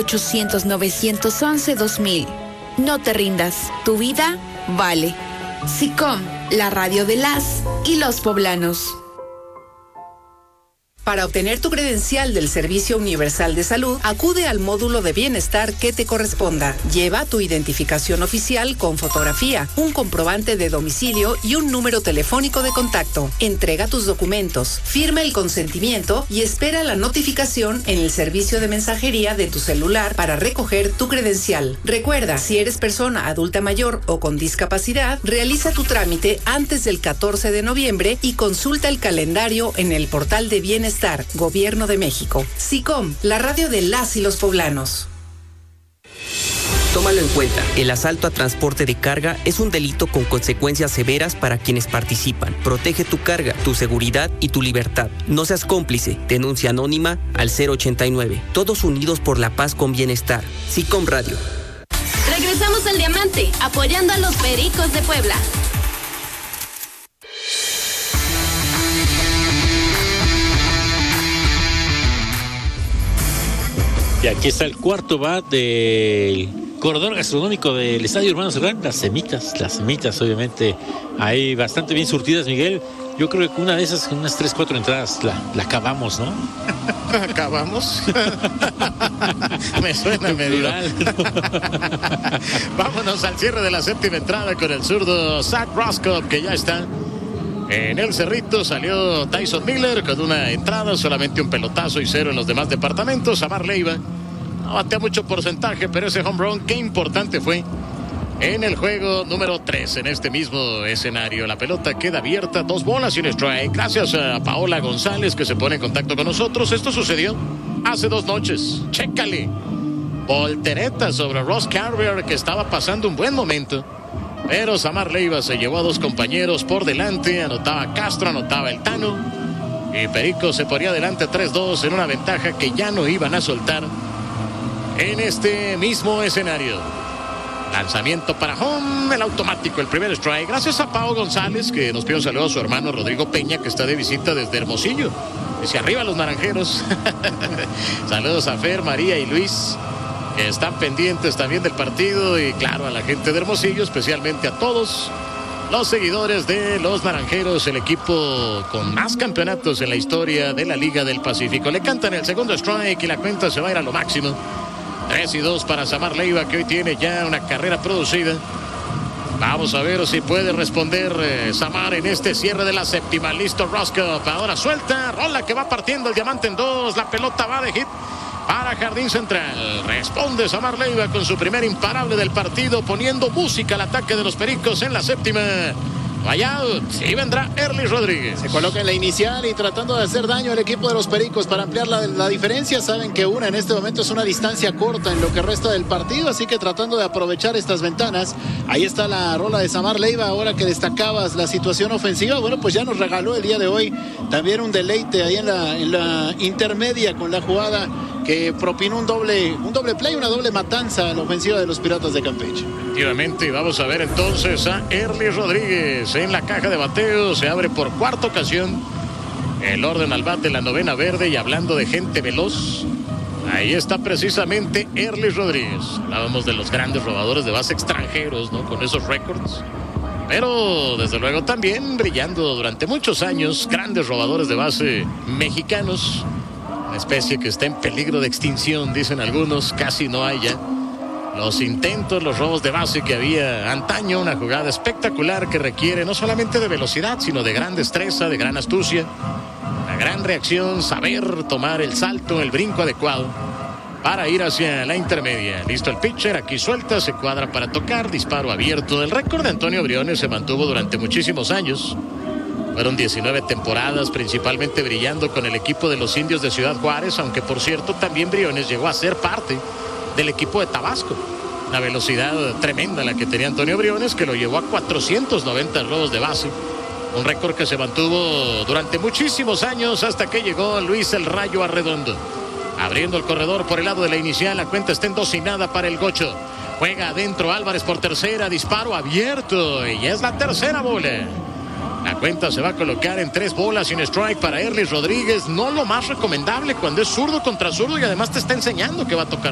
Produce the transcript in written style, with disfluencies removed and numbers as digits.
800-911-2000. No te rindas, tu vida vale. SICOM, la radio de las y los poblanos. Para obtener tu credencial del Servicio Universal de Salud, acude al módulo de bienestar que te corresponda. Lleva tu identificación oficial con fotografía, un comprobante de domicilio y un número telefónico de contacto. Entrega tus documentos, firma el consentimiento y espera la notificación en el servicio de mensajería de tu celular para recoger tu credencial. Recuerda, si eres persona adulta mayor o con discapacidad, realiza tu trámite antes del 14 de noviembre y consulta el calendario en el portal de Bienestar, Gobierno de México. SICOM, la radio de las y los poblanos. Tómalo en cuenta, el asalto a transporte de carga es un delito con consecuencias severas para quienes participan. Protege tu carga, tu seguridad y tu libertad. No seas cómplice. Denuncia anónima al 089. Todos unidos por la paz con bienestar. SICOM Radio. Regresamos al Diamante, apoyando a los Pericos de Puebla. Y aquí está el cuarto bat del corredor gastronómico del Estadio Hermano Cerdán. Las semitas, obviamente, ahí bastante bien surtidas, Miguel. Yo creo que una de esas, unas 3-4 entradas, la acabamos, ¿no? ¿Acabamos? Me suena medio. Vámonos al cierre de la séptima entrada con el zurdo Zach Roscoe, que ya está en el cerrito. Salió Tyson Miller con una entrada, solamente un pelotazo y 0 en los demás departamentos. Samar Leiva no batea mucho porcentaje, pero ese home run, qué importante fue en el juego número 3 en este mismo escenario. La pelota queda abierta, 2 bolas y un strike. Gracias a Paola González, que se pone en contacto con nosotros. Esto sucedió hace 2 noches. Chécale. Voltereta sobre Ross Carrier, que estaba pasando un buen momento. Pero Samar Leiva se llevó a 2 compañeros por delante. Anotaba Castro, anotaba el Tano. Y Perico se ponía adelante 3-2 en una ventaja que ya no iban a soltar en este mismo escenario. Lanzamiento para home, el automático, el primer strike. Gracias a Pao González, que nos pidió un saludo a su hermano Rodrigo Peña, que está de visita desde Hermosillo. Dice, arriba los naranjeros. Saludos a Fer, María y Luis, que están pendientes también del partido. Y claro, a la gente de Hermosillo, especialmente a todos los seguidores de los naranjeros, el equipo con más campeonatos en la historia de la Liga del Pacífico. Le cantan el segundo strike y la cuenta se va a ir a lo máximo. 3-2 para Samar Leiva, que hoy tiene ya una carrera producida. Vamos a ver si puede responder Samar en este cierre de la séptima. Listo Roscoe, ahora suelta, rola que va partiendo el diamante en 2. La pelota va de hit para Jardín Central. Responde Samar Leiva con su primer imparable del partido, poniendo música al ataque de los Pericos en la séptima. Buyout, y vendrá Erly Rodríguez. Se coloca en la inicial y tratando de hacer daño al equipo de los Pericos para ampliar la diferencia. Saben que en este momento es una distancia corta en lo que resta del partido, así que tratando de aprovechar estas ventanas. Ahí está la rola de Samar Leiva. Ahora que destacabas la situación ofensiva, bueno, pues ya nos regaló el día de hoy también un deleite ahí en la intermedia con la jugada que propinó un doble play, una doble matanza a la ofensiva de los Piratas de Campeche. Efectivamente, vamos a ver entonces a Erly Rodríguez en la caja de bateo. Se abre por cuarta ocasión el orden al bat de la novena verde. Y hablando de gente veloz, ahí está precisamente Erly Rodríguez. Hablábamos de los grandes robadores de base extranjeros, ¿no? Con esos récords, pero desde luego también brillando durante muchos años grandes robadores de base mexicanos. Una especie que está en peligro de extinción, dicen algunos. Casi no hay ya los intentos, los robos de base que había antaño. Una jugada espectacular que requiere no solamente de velocidad, sino de gran destreza, de gran astucia, una gran reacción, saber tomar el salto, el brinco adecuado para ir hacia la intermedia. Listo el pitcher, aquí suelta, se cuadra para tocar, disparo abierto. El récord de Antonio Briones se mantuvo durante muchísimos años. Fueron 19 temporadas, principalmente brillando con el equipo de los Indios de Ciudad Juárez, aunque por cierto también Briones llegó a ser parte del equipo de Tabasco. Una velocidad tremenda la que tenía Antonio Briones, que lo llevó a 490 robos de base. Un récord que se mantuvo durante muchísimos años hasta que llegó Luis el Rayo Arredondo. Abriendo el corredor por el lado de la inicial, la cuenta está en 2-0 para el Gocho. Juega adentro Álvarez por tercera, disparo abierto y es la tercera bola. La cuenta se va a colocar en 3 bolas y un strike para Erly Rodríguez. No lo más recomendable cuando es zurdo contra zurdo y además te está enseñando que va a tocar